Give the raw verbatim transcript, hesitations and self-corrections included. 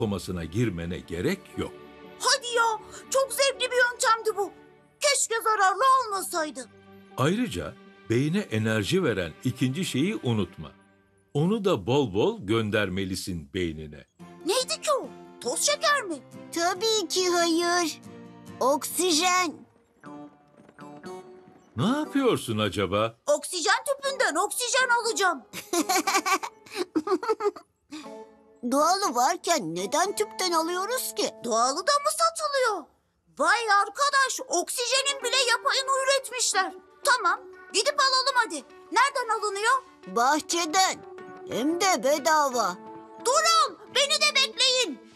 komasına girmene gerek yok. Hadi ya, çok zevkli bir yöntemdi bu. Keşke zararlı olmasaydı. Ayrıca beyne enerji veren ikinci şeyi unutma. Onu da bol bol göndermelisin beynine. Neydi ki o? Toz şeker mi? Tabii ki hayır. Oksijen. Ne yapıyorsun acaba? Oksijen tüpünden oksijen alacağım. Doğalı varken neden tüpten alıyoruz ki? Doğalı da mı satılıyor? Vay arkadaş, oksijenin bile yapayını üretmişler. Tamam, gidip alalım hadi. Nereden alınıyor? Bahçeden. Hem de bedava. Durun, beni de bekleyin.